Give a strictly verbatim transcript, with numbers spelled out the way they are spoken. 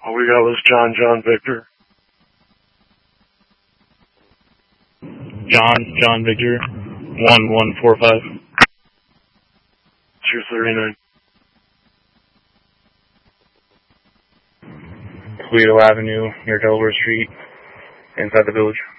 All we got was John, John, Victor. John, John, Victor, one one four five. two thirty-nine. Toledo Avenue, near Delaware Street, inside the village.